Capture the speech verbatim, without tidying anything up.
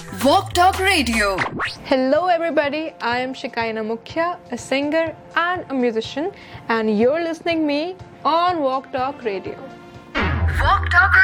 Walk Talk Radio. Hello everybody, I am Shikaina Mukhya, a singer and a musician, and you're listening me on Walk Talk Radio. Walk Talk